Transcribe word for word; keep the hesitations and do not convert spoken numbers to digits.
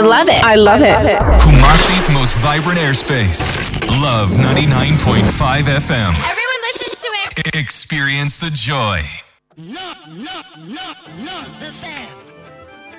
love it. I love it. Kumasi's most vibrant airspace. Love ninety-nine point five F M. Everyone listens to it. Experience the joy. Love, love, love, love the fam.